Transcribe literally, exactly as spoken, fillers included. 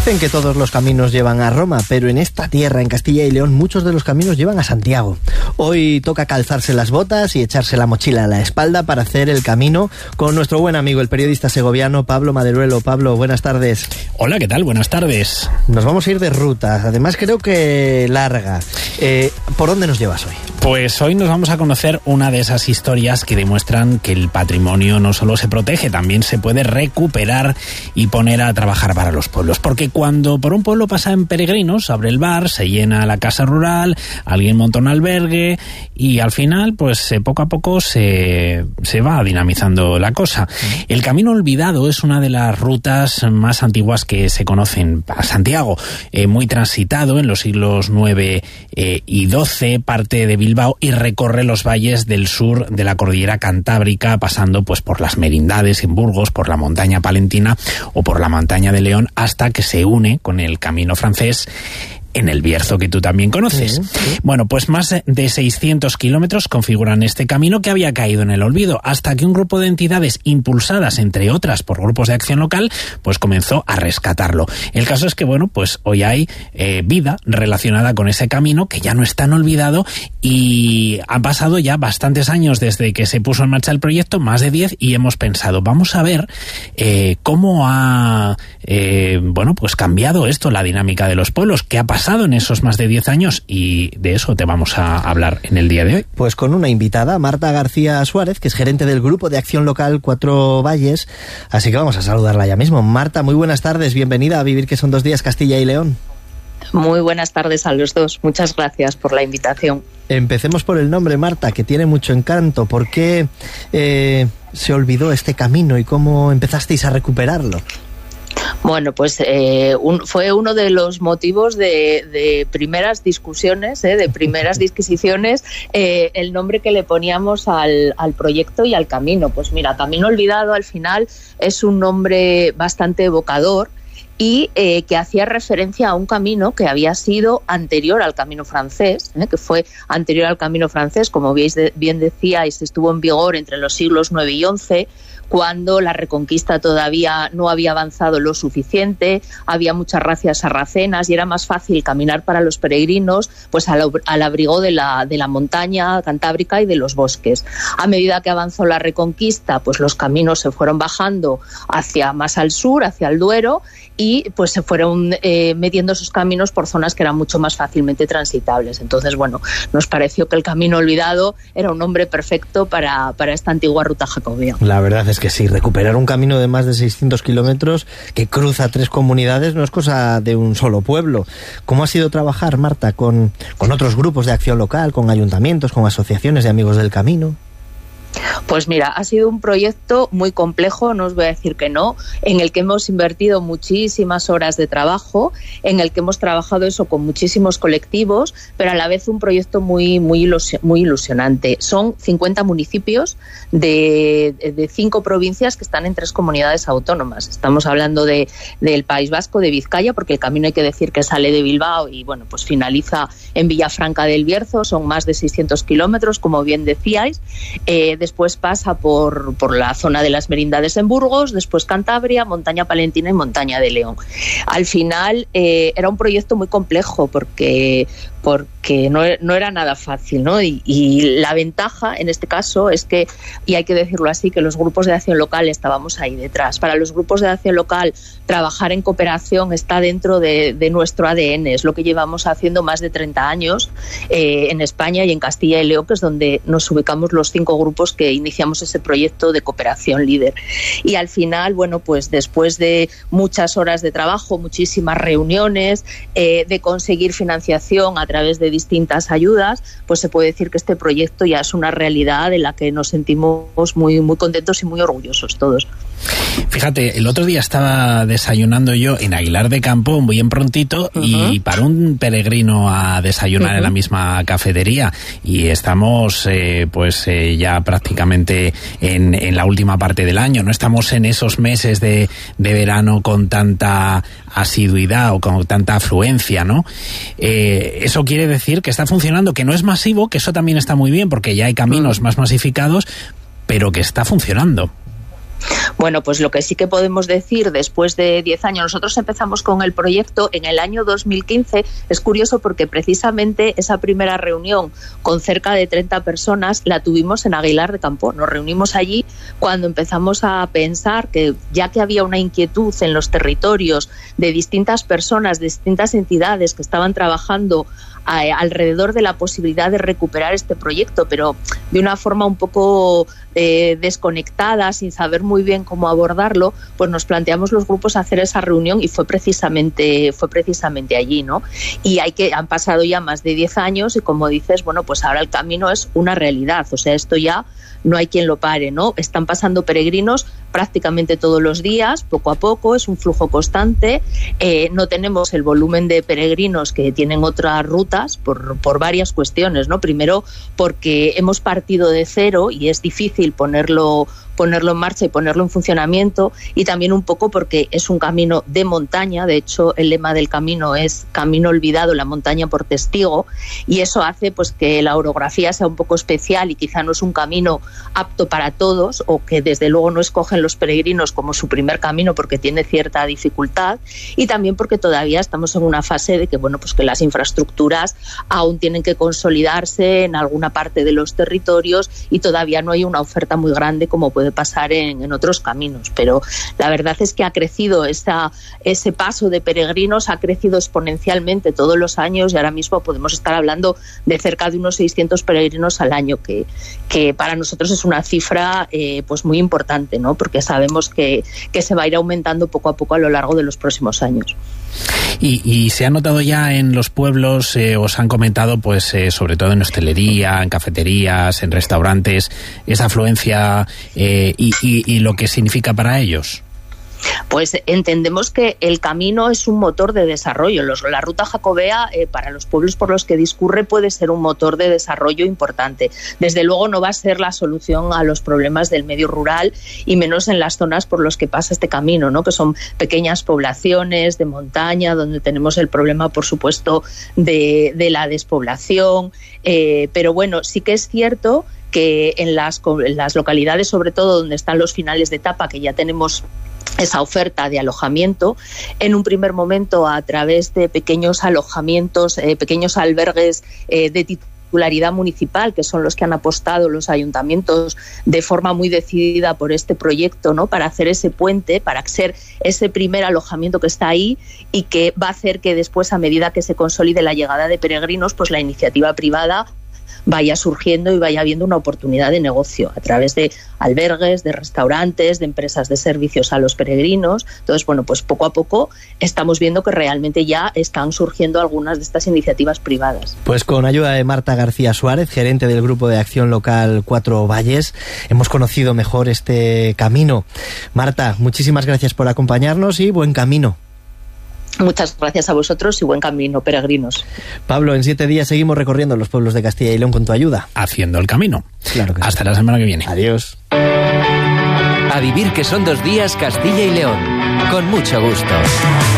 Dicen que todos los caminos llevan a Roma, pero en esta tierra, en Castilla y León, muchos de los caminos llevan a Santiago. Hoy toca calzarse las botas y echarse la mochila a la espalda para hacer el camino con nuestro buen amigo, el periodista segoviano Pablo Maderuelo. Pablo, buenas tardes. Hola, ¿qué tal? Buenas tardes. Nos vamos a ir de ruta, además creo que larga. Eh, ¿Por dónde nos llevas hoy? Pues hoy nos vamos a conocer una de esas historias que demuestran que el patrimonio no solo se protege, también se puede recuperar y poner a trabajar para los pueblos. Porque cuando por un pueblo pasan peregrinos, abre el bar, se llena la casa rural, alguien monta un albergue y al final, pues poco a poco se, se va dinamizando la cosa. El Camino Olvidado es una de las rutas más antiguas que se conocen a Santiago, eh, muy transitado en los siglos nueve eh, y doce, parte de Bilbao y recorre los valles del sur de la cordillera Cantábrica, pasando pues por las Merindades en Burgos, por la montaña palentina o por la montaña de León, hasta que se une con el Camino Francés en el Bierzo, que tú también conoces. Sí, sí. Bueno, pues más de seiscientos kilómetros configuran este camino que había caído en el olvido, hasta que un grupo de entidades impulsadas, entre otras, por grupos de acción local, pues comenzó a rescatarlo. El caso es que, bueno, pues hoy hay eh, vida relacionada con ese camino, que ya no es tan olvidado, y han pasado ya bastantes años desde que se puso en marcha el proyecto, más de diez, y hemos pensado, vamos a ver eh, cómo ha, eh, bueno, pues cambiado esto, la dinámica de los pueblos, qué ha pasado en esos más de diez años, y de eso te vamos a hablar en el día de hoy. Pues con una invitada, Marta García Suárez, que es gerente del Grupo de Acción Local Cuatro Valles, así que vamos a saludarla ya mismo. Marta, muy buenas tardes, bienvenida a Vivir que son dos días, Castilla y León. Muy buenas tardes a los dos, muchas gracias por la invitación. Empecemos por el nombre, Marta, que tiene mucho encanto. ¿Por qué eh, se olvidó este camino y cómo empezasteis a recuperarlo? Bueno, pues eh, un, fue uno de los motivos de, de primeras discusiones, eh, de primeras disquisiciones, eh, el nombre que le poníamos al, al proyecto y al camino. Pues mira, Camino Olvidado al final es un nombre bastante evocador y eh, que hacía referencia a un camino que había sido anterior al Camino Francés, eh, que fue anterior al Camino Francés, como bien decíais, estuvo en vigor entre los siglos nueve y once, cuando la Reconquista todavía no había avanzado lo suficiente, había muchas razzias sarracenas y era más fácil caminar para los peregrinos pues al, al abrigo de la, de la montaña cantábrica y de los bosques. A medida que avanzó la Reconquista, pues los caminos se fueron bajando hacia más al sur, hacia el Duero, y pues se fueron eh, metiendo esos caminos por zonas que eran mucho más fácilmente transitables. Entonces, bueno, nos pareció que el Camino Olvidado era un nombre perfecto para, para esta antigua ruta jacobea. La verdad es que sí, recuperar un camino de más de seiscientos kilómetros que cruza tres comunidades no es cosa de un solo pueblo. ¿Cómo ha sido trabajar, Marta, con, con otros grupos de acción local, con ayuntamientos, con asociaciones de amigos del camino? Pues mira, ha sido un proyecto muy complejo, no os voy a decir que no, en el que hemos invertido muchísimas horas de trabajo, en el que hemos trabajado eso con muchísimos colectivos, pero a la vez un proyecto muy, muy, muy ilusionante. Son cincuenta municipios de, de cinco provincias que están en tres comunidades autónomas. Estamos hablando de, del País Vasco, de Vizcaya, porque el camino hay que decir que sale de Bilbao y bueno, pues finaliza en Villafranca del Bierzo, son más de seiscientos kilómetros, como bien decíais. Eh, después pasa por, por la zona de las Merindades en Burgos, después Cantabria, montaña palentina y montaña de León. Al final eh, era un proyecto muy complejo porque, porque no, no era nada fácil, ¿no? Y, y la ventaja en este caso es que, y hay que decirlo así, que los grupos de acción local estábamos ahí detrás. Para los grupos de acción local, trabajar en cooperación está dentro de, de nuestro A D N, es lo que llevamos haciendo más de treinta años eh, en España y en Castilla y León, que es donde nos ubicamos los cinco grupos que iniciamos ese proyecto de cooperación líder. Y al final, bueno, pues después de muchas horas de trabajo, muchísimas reuniones, eh, de conseguir financiación a través de distintas ayudas, pues se puede decir que este proyecto ya es una realidad de la que nos sentimos muy, muy contentos y muy orgullosos todos. Fíjate, el otro día estaba desayunando yo en Aguilar de Campo, muy en prontito, uh-huh. y paró un peregrino a desayunar uh-huh. en la misma cafetería, y estamos eh, pues eh, ya prácticamente en, en la última parte del año, no estamos en esos meses de, de verano con tanta asiduidad o con tanta afluencia, ¿no? Eh, eso quiere decir que está funcionando, que no es masivo, que eso también está muy bien porque ya hay caminos uh-huh. más masificados, pero que está funcionando. Bueno, pues lo que sí que podemos decir después de diez años, nosotros empezamos con el proyecto en el año dos mil quince. Es curioso porque precisamente esa primera reunión con cerca de treinta personas la tuvimos en Aguilar de Campo. Nos reunimos allí cuando empezamos a pensar que, ya que había una inquietud en los territorios de distintas personas, de distintas entidades que estaban trabajando alrededor de la posibilidad de recuperar este proyecto, pero de una forma un poco eh, desconectada, sin saber muy bien cómo abordarlo, pues nos planteamos los grupos hacer esa reunión y fue precisamente fue precisamente allí, ¿no? Y hay que han pasado ya más de diez años y, como dices, bueno, pues ahora el camino es una realidad, o sea, esto ya no hay quien lo pare, ¿no? Están pasando peregrinos prácticamente todos los días, poco a poco, es un flujo constante. Eh, no tenemos el volumen de peregrinos que tienen otras rutas por, por varias cuestiones, ¿no? Primero, porque hemos partido de cero y es difícil ponerlo ponerlo en marcha y ponerlo en funcionamiento, y también un poco porque es un camino de montaña. De hecho, el lema del camino es camino olvidado, la montaña por testigo, y eso hace pues que la orografía sea un poco especial y quizá no es un camino apto para todos, o que desde luego no escogen los peregrinos como su primer camino porque tiene cierta dificultad, y también porque todavía estamos en una fase de que, bueno, pues que las infraestructuras aún tienen que consolidarse en alguna parte de los territorios y todavía no hay una oferta muy grande como puede pasar en, en otros caminos. Pero la verdad es que ha crecido esa, ese paso de peregrinos, ha crecido exponencialmente todos los años, y ahora mismo podemos estar hablando de cerca de unos seiscientos peregrinos al año, que, que para nosotros es una cifra eh, pues muy importante, ¿no? Porque sabemos que, que se va a ir aumentando poco a poco a lo largo de los próximos años. Y, y se ha notado ya en los pueblos, eh, os han comentado, pues eh, sobre todo en hostelería, en cafeterías, en restaurantes, esa afluencia eh, y, y, y lo que significa para ellos. Pues entendemos que el camino es un motor de desarrollo. Los, la ruta jacobea, eh, para los pueblos por los que discurre, puede ser un motor de desarrollo importante. Desde luego no va a ser la solución a los problemas del medio rural, y menos en las zonas por los que pasa este camino, ¿no? Que son pequeñas poblaciones de montaña, donde tenemos el problema, por supuesto, de, de la despoblación. Eh, pero bueno, sí que es cierto que en las, en las localidades, sobre todo donde están los finales de etapa, que ya tenemos esa oferta de alojamiento, en un primer momento a través de pequeños alojamientos, eh, pequeños albergues eh, de titularidad municipal, que son los que han apostado los ayuntamientos de forma muy decidida por este proyecto, ¿no? Para hacer ese puente, para ser ese primer alojamiento que está ahí y que va a hacer que después, a medida que se consolide la llegada de peregrinos, pues la iniciativa privada vaya surgiendo y vaya habiendo una oportunidad de negocio a través de albergues, de restaurantes, de empresas de servicios a los peregrinos. Entonces, bueno, pues poco a poco estamos viendo que realmente ya están surgiendo algunas de estas iniciativas privadas. Pues con ayuda de Marta García Suárez, gerente del Grupo de Acción Local Cuatro Valles, hemos conocido mejor este camino. Marta, muchísimas gracias por acompañarnos y buen camino. Muchas gracias a vosotros y buen camino, peregrinos. Pablo, en siete días seguimos recorriendo los pueblos de Castilla y León con tu ayuda. Haciendo el camino. Claro que Hasta sí. la semana que viene. Adiós. A vivir que son dos días Castilla y León. Con mucho gusto.